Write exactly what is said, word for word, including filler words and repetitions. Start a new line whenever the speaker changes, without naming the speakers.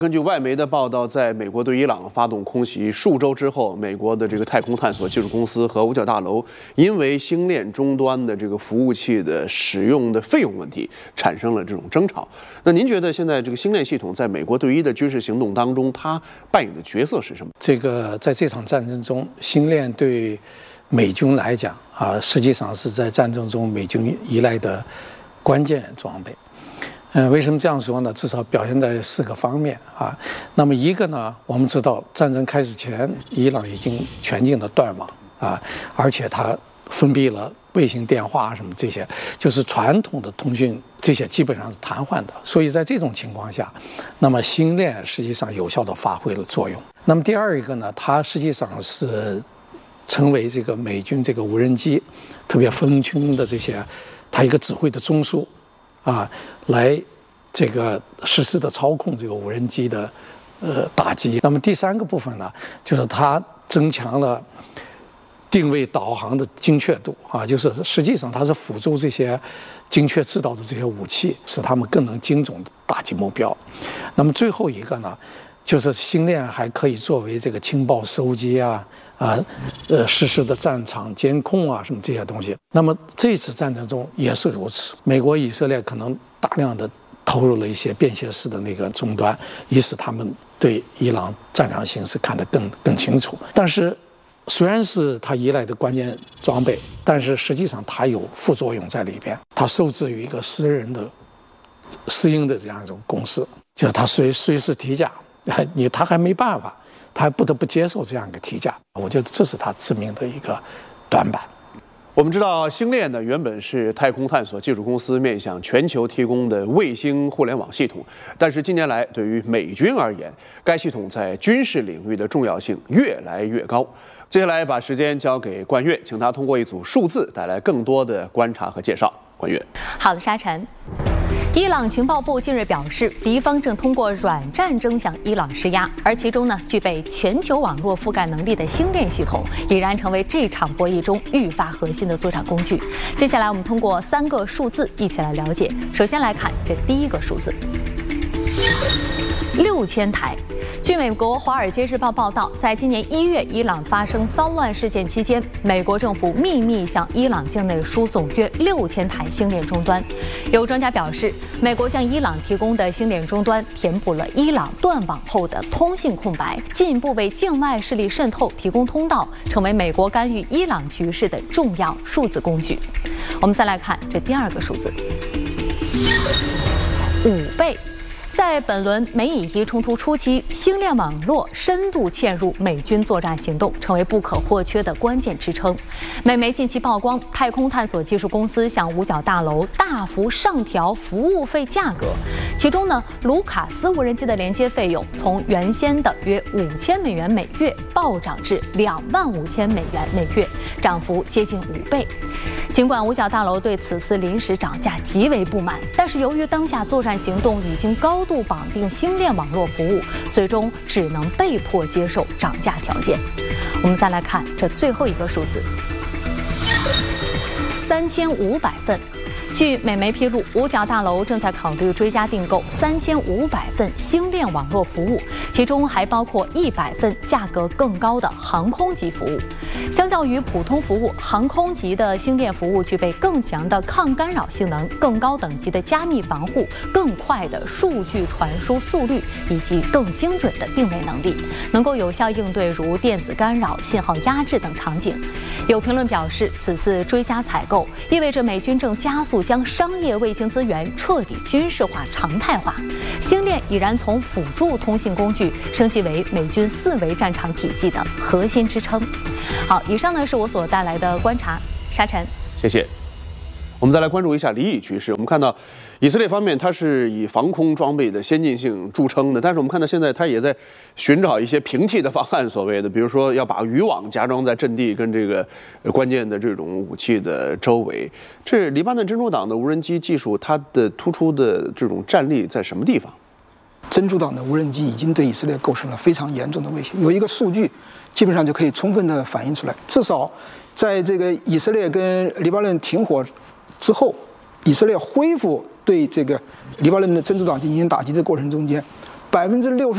根据外媒的报道，在美国对伊朗发动空袭数周之后，美国的这个太空探索技术公司和五角大楼因为星链终端的这个服务器的使用的费用问题产生了这种争吵。那您觉得现在这个星链系统在美国对伊的军事行动当中，它扮演的角色是什么？
这个在这场战争中，星链对美军来讲啊，实际上是在战争中美军依赖的关键装备。嗯，为什么这样说呢？至少表现在四个方面啊。那么一个呢，我们知道战争开始前，伊朗已经全境的断网啊，而且它封闭了卫星电话什么这些，就是传统的通讯这些基本上是瘫痪的。所以在这种情况下，那么星链实际上有效地发挥了作用。那么第二一个呢，它实际上是成为这个美军这个无人机，特别空军的这些，它一个指挥的中枢。啊，来这个实时的操控这个无人机的呃打击。那么第三个部分呢，就是它增强了定位导航的精确度啊，就是实际上它是辅助这些精确制导的这些武器，使它们更能精准的打击目标。那么最后一个呢，就是星链还可以作为这个情报收集啊。啊，呃，实时的战场监控啊，什么这些东西。那么这次战争中也是如此，美国、以色列可能大量的投入了一些便携式的那个终端，以使他们对伊朗战场形势看得更更清楚。但是，虽然是它依赖的关键装备，但是实际上它有副作用在里边。它受制于一个私人的私营的这样一种公司，就是它随随时提价，你他还没办法。他不得不接受这样一个提价，我觉得这是他致命的一个短板。
我们知道，星链呢原本是太空探索技术公司面向全球提供的卫星互联网系统，但是近年来对于美军而言，该系统在军事领域的重要性越来越高。接下来把时间交给冠岳，请他通过一组数字带来更多的观察和介绍。冠岳，
好的，沙尘。伊朗情报部近日表示，敌方正通过软战争向伊朗施压，而其中呢，具备全球网络覆盖能力的星链系统已然成为这场博弈中愈发核心的作战工具。接下来，我们通过三个数字一起来了解。首先来看这第一个数字，六千台。据美国《华尔街日报》报道，在今年一月伊朗发生骚乱事件期间，美国政府秘密向伊朗境内输送约六千台星链终端。有专家表示，美国向伊朗提供的星链终端填补了伊朗断网后的通信空白，进一步为境外势力渗透提供通道，成为美国干预伊朗局势的重要数字工具。我们再来看这第二个数字，五倍。在本轮美以伊冲突初期，星链网络深度嵌入美军作战行动，成为不可或缺的关键支撑。美媒近期曝光，太空探索技术公司向五角大楼大幅上调服务费价格，其中呢，卢卡斯无人机的连接费用从原先的约五千美元每月暴涨至两万五千美元每月，涨幅接近五倍。尽管五角大楼对此次临时涨价极为不满，但是由于当下作战行动已经高度绑定星链网络服务，最终只能被迫接受涨价条件。我们再来看这最后一个数字，三千五百份。据美媒披露，五角大楼正在考虑追加订购三千五百份星链网络服务，其中还包括一百份价格更高的航空级服务。相较于普通服务，航空级的星链服务具备更强的抗干扰性能、更高等级的加密防护、更快的数据传输速率以及更精准的定位能力，能够有效应对如电子干扰、信号压制等场景。有评论表示，此次追加采购意味着美军正加速将商业卫星资源彻底军事化、常态化，星链已然从辅助通信工具升级为美军四维战场体系的核心支撑。好，以上呢是我所带来的观察。沙尘，
谢谢。我们再来关注一下离以局势。我们看到，以色列方面它是以防空装备的先进性著称的，但是我们看到现在它也在寻找一些平替的方案，所谓的，比如说要把渔网加装在阵地跟这个关键的这种武器的周围。这黎巴嫩真主党的无人机技术，它的突出的这种战力在什么地方？
真主党的无人机已经对以色列构成了非常严重的威胁。有一个数据，基本上就可以充分的反映出来，至少在这个以色列跟黎巴嫩停火之后，以色列恢复对这个黎巴嫩的真主党进行打击的过程中间，百分之六十。